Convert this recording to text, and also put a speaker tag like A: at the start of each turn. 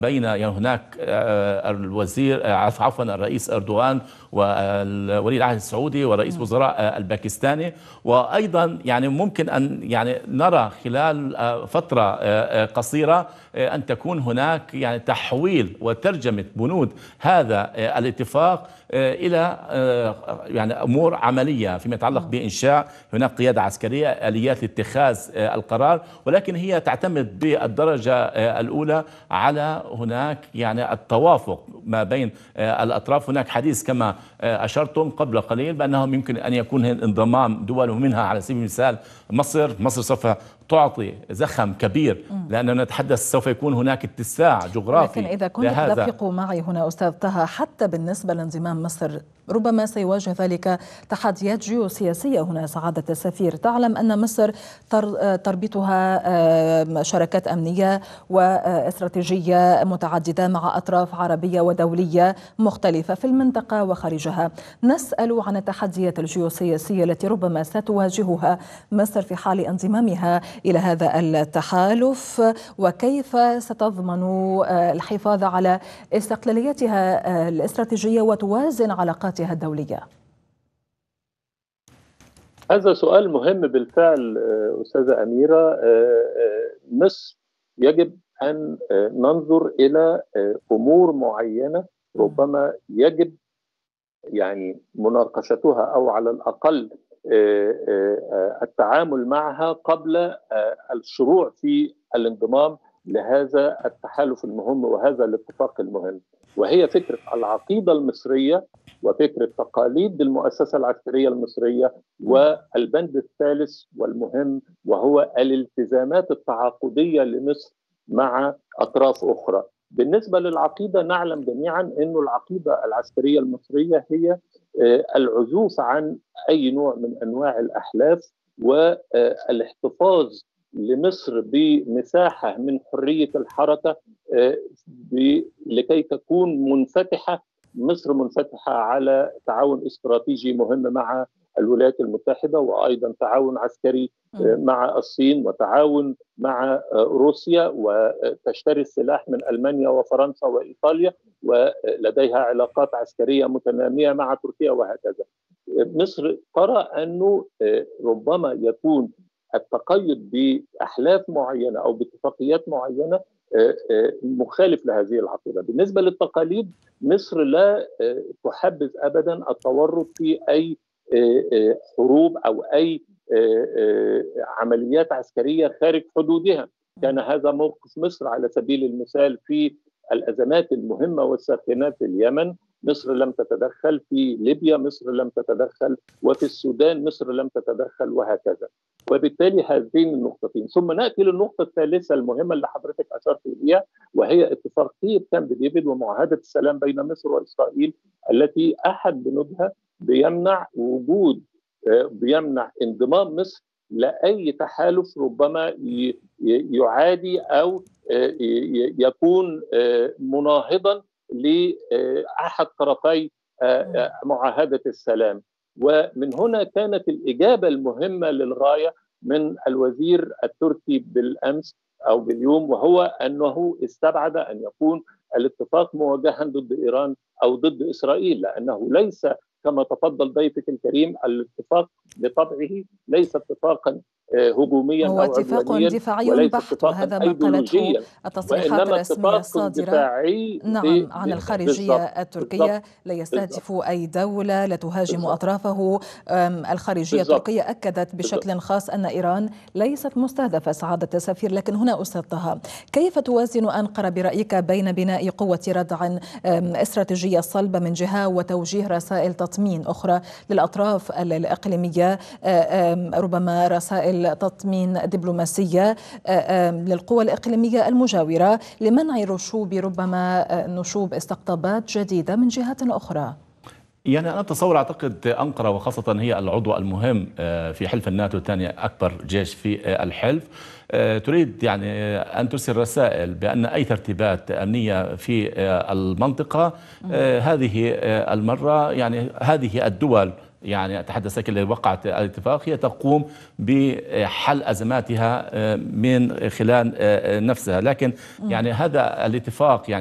A: بين يعني هناك الوزير عفوا الرئيس أردوغان والولي العهد السعودي ورئيس وزراء الباكستاني، وأيضا يعني ممكن أن يعني نرى خلال فترة قصيرة أن تكون هناك يعني تحويل وترجمة بنود هذا الاتفاق إلى يعني أمور عملية فيما يتعلق بإنشاء هناك قيادة عسكرية، آليات اتخاذ القرار، ولكن هي تعتمد بالدرجة الأولى على هناك يعني التوافق ما بين الأطراف. هناك حديث كما أشرتم قبل قليل بأنه يمكن أن يكون انضمام دول ومنها على سبيل المثال مصر سوف تعطي زخم كبير، لأننا نتحدث سوف يكون هناك اتساع جغرافي.
B: لكن إذا كنت تتفق معي هنا أستاذ طه، حتى بالنسبة لانضمام مصر ربما سيواجه ذلك تحديات جيوسياسية هنا سعادة السفير. تعلم أن مصر تربطها شراكات أمنية واستراتيجية متعددة مع أطراف عربية ودولية مختلفة في المنطقة وخارجها. نسأل عن التحديات الجيوسياسية التي ربما ستواجهها مصر في حال انضمامها إلى هذا التحالف، وكيف ستضمن الحفاظ على استقلاليتها الاستراتيجية وتوازن علاقاتها الدولية؟
C: هذا سؤال مهم بالفعل أستاذة أميرة. مصر يجب أن ننظر إلى أمور معينة ربما يجب يعني مناقشتها أو على الأقل التعامل معها قبل الشروع في الانضمام لهذا التحالف المهم وهذا الاتفاق المهم، وهي فكرة العقيدة المصرية وفكرة تقاليد المؤسسة العسكرية المصرية، والبند الثالث والمهم وهو الالتزامات التعاقدية لمصر مع أطراف أخرى. بالنسبة للعقيدة نعلم جميعا أن العقيدة العسكرية المصرية هي العزوف عن أي نوع من أنواع الأحلاف والاحتفاظ لمصر بمساحة من حرية الحركة لكي تكون منفتحة. مصر منفتحة على تعاون استراتيجي مهم مع الولايات المتحدة، وأيضا تعاون عسكري مع الصين، وتعاون مع روسيا، وتشتري السلاح من ألمانيا وفرنسا وإيطاليا، ولديها علاقات عسكرية متنامية مع تركيا وهكذا. مصر ترى أنه ربما يكون التقيد بأحلاف معينة أو باتفاقيات معينة مخالف لهذه العقيدة. بالنسبة للتقاليد، مصر لا تحبذ أبدا التورط في أي حروب أو أي عمليات عسكرية خارج حدودها. كان هذا موقف مصر على سبيل المثال في الأزمات المهمة والساخنة في اليمن. مصر لم تتدخل في ليبيا، مصر لم تتدخل، وفي السودان مصر لم تتدخل، وهكذا. وبالتالي هذين النقطتين. ثم نأتي للنقطة الثالثة المهمة اللي حضرتك أشرت إليها، وهي اتفاقية كامب ديفيد ومعاهدة السلام بين مصر وإسرائيل، التي أحد بنودها بيمنع انضمام مصر لأي تحالف ربما يعادي أو يكون مناهضا لأحد طرفي معاهدة السلام. ومن هنا كانت الإجابة المهمة للغاية من الوزير التركي بالأمس أو باليوم، وهو أنه استبعد أن يكون الاتفاق موجها ضد إيران أو ضد إسرائيل، لأنه ليس كما تفضل ضيفك الكريم الاتفاق بطبعه ليس اتفاقا هجوميا
B: هو
C: أو
B: اتفاق دفاعي بحت، وهذا ما قالته التصريحات الرسمية الصادرة عن الخارجية التركية. لا يستهدف أي دولة، لا تهاجم أطرافه. الخارجية التركية أكدت بشكل خاص أن إيران ليست مستهدفة سعادة السفير. لكن هنا أستاذ طه، كيف توازن أنقرة برأيك بين بناء قوة ردع استراتيجية صلبة من جهة وتوجيه رسائل تطمين أخرى للأطراف الإقليمية، ربما رسائل تطمين دبلوماسية للقوى الإقليمية المجاورة لمنع ربما نشوب استقطابات جديدة من جهات أخرى؟
A: يعني أنا أعتقد أنقرة، وخاصة هي العضو المهم في حلف الناتو، ثاني أكبر جيش في الحلف، تريد يعني أن ترسل رسائل بأن أي ترتيبات أمنية في المنطقة هذه المرة يعني هذه الدول يعني الاتحاد السكندري اللي وقعت الاتفاق هي تقوم بحل أزماتها من خلال نفسها، لكن يعني هذا الاتفاق يعني